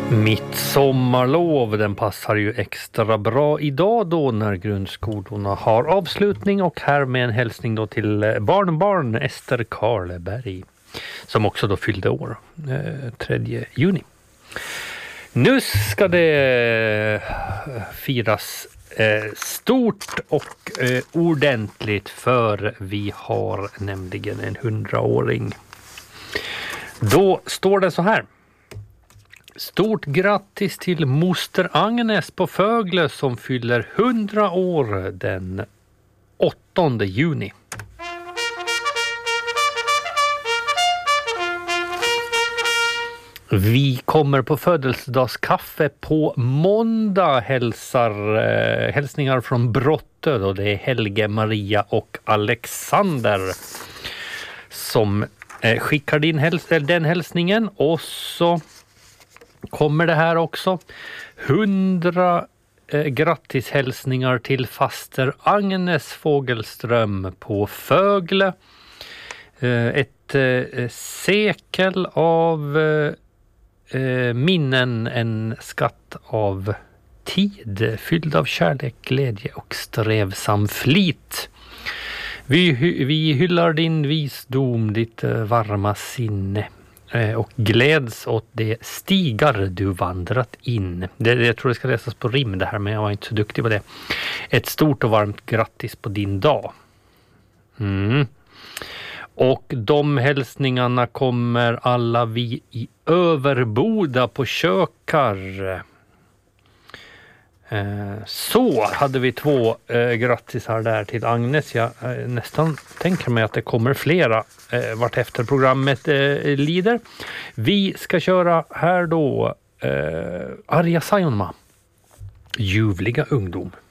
Mitt sommarlov, den passar ju extra bra idag då när grundskolorna har avslutning, och här med en hälsning då till barnbarn Ester Karleberg som också då fyllde år 3 juni. Nu ska det firas stort och ordentligt, för vi har nämligen en 100-åring. Då står det så här: stort grattis till moster Agnes på Fögle som fyller 100 år den 8 juni. Vi kommer på födelsedagskaffe på måndag, hälsningar från Brottö, och det är Helge, Maria och Alexander som skickar den hälsningen. Och så kommer det här också: 100 grattishälsningar till faster Agnes Fågelström på Fögle. Ett sekel av minnen, en skatt av tid fylld av kärlek, glädje och strävsam flit. Vi hyllar din visdom, ditt varma sinne, och gläds åt de stigar du vandrat in. Jag tror det ska läsas på rim det här, men jag var inte så duktig på det. Ett stort och varmt grattis på din dag. Och de hälsningarna kommer alla vi i Överboda på kökar. Så hade vi 2 grattisar där till Agnes. Jag nästan tänker mig att det kommer flera vart efter programmet lider. Vi ska köra här då Arja Saijonmaa, ljuvliga ungdom.